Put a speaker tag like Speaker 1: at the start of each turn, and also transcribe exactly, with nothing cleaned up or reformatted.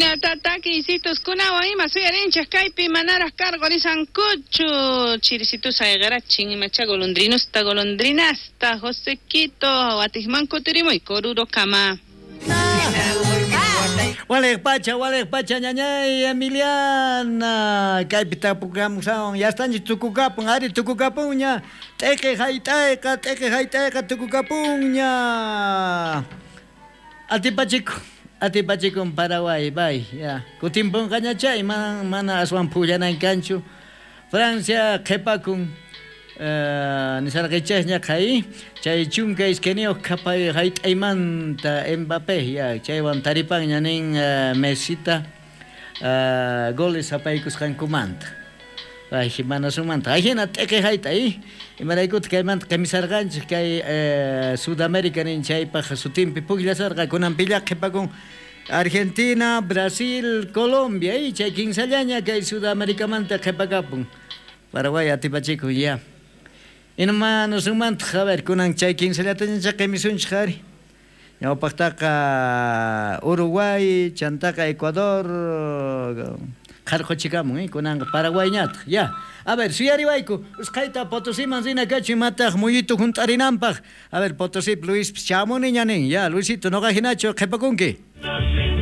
Speaker 1: ña tataki isitos kunawa ima suyarinchas kaypi manaras cargo risankuchu chirisitus aygarachin imacha golondrinusta golondrinasta Josequito watisman kutirimuy koruro kama.
Speaker 2: Walek pacha, walek pacha, ñañay, Emiliana. Kaypita pukamusawan, ya están tukukapun, ari tukukapun ña. Teke haiteka, teke haiteka tukukapun ña. Atipachiko, atipachiko en Paraguay, bye, ya. Kutimpun kañachay, mana, mana aswan pullanan canchu. Francia, kepakun. Uh, nisarqichay ñaqay chay chunka iskenio kapay hayt aymanta Mbappé ya chaywan taripan ñanin uh, Mesita uh, goles apaykusqan kumanta ay himana sumanta ayhina t'eke hayta ay imaraykut kaymanta kamisarqanchik kay uh, Sudamérica nin chaypaq sutinpi pukllasarqa kunan pilla qhipakun Argentina, Brasil, Colombia y chay quinsallaña kay Sudaméricamanta qhipakapun Paraguay atipachikun ya Inma sumant a ver kunan chay quinsalataña chaqimisunchik ari ñawpaqtaqa Uruguay chantaqa Ecuador qarquchikamun eh kunan Paraguay ñataq ya a ver suyariwayku usqayta Potosiman rina kachu imataq muyito juntarinanpaq a ver Potosip Luis chamuni ñanin ya Luisito noqa hinachu qhipakunki